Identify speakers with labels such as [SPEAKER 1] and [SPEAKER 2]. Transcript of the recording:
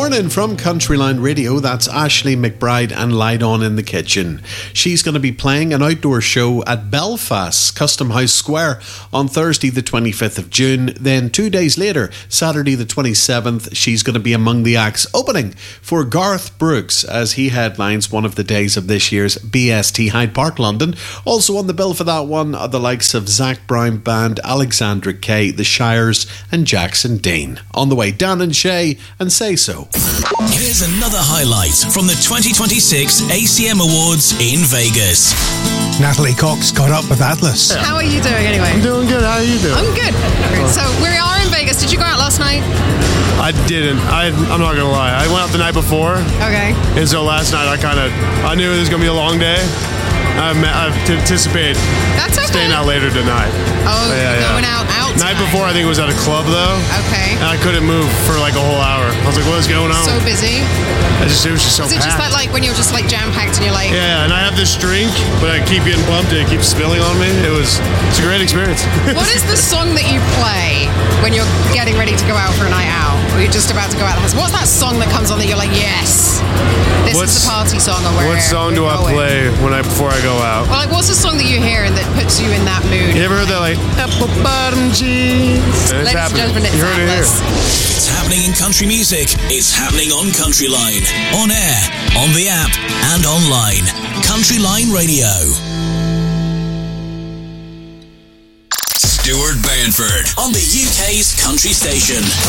[SPEAKER 1] morning from Countryline Radio. That's Ashley McBride and Light On in the Kitchen. She's going to be playing an outdoor show at Belfast Custom House Square on Thursday the 25th of June. Then 2 days later, Saturday the 27th, she's going to be among the acts opening for Garth Brooks as he headlines one of the days of this year's BST Hyde Park, London. Also on the bill for that one are the likes of Zach Brown Band, Alexandra Kay, The Shires and Jackson Dean. On the way, Dan and Shay and Say So.
[SPEAKER 2] Here's another highlight from the 2026 ACM Awards in Vegas.
[SPEAKER 3] Natalie Cox got up with Atlas.
[SPEAKER 4] How are you doing anyway?
[SPEAKER 5] I'm doing good. How are you doing?
[SPEAKER 4] I'm good. So we are in Vegas. Did you go out last night?
[SPEAKER 5] I didn't. I'm not gonna lie. I went out the night before.
[SPEAKER 4] Okay.
[SPEAKER 5] And so last night I knew it was gonna be a long day. I've anticipated staying out later tonight.
[SPEAKER 4] Oh, going out
[SPEAKER 5] Night
[SPEAKER 4] tonight.
[SPEAKER 5] before I think it was at a club though.
[SPEAKER 4] Okay.
[SPEAKER 5] And I couldn't move for like a whole hour. I was like, what's going on?
[SPEAKER 4] So busy.
[SPEAKER 5] It was just so
[SPEAKER 4] Is it
[SPEAKER 5] packed.
[SPEAKER 4] just like when you're just like jam packed and you're like?
[SPEAKER 5] Yeah, and I have this drink, but I keep getting bumped and it keeps spilling on me. It's a great experience.
[SPEAKER 4] What is the song that you play when you're getting ready to go out for a night out? Or you're just about to go out of the house? What's that song that comes on that you're like, yes, this is the party song? Or
[SPEAKER 5] what song do I play before I go out?
[SPEAKER 4] Well, like, what's the song that you hear and that puts you in that mood?
[SPEAKER 5] You ever heard that, like, apple bottom jeans?
[SPEAKER 4] Ladies and gentlemen, it's Atlas.
[SPEAKER 2] It's happening in country music. It's happening on Countryline. On air, on the app, and online. Countryline Radio. Stuart Banford on the UK's country station.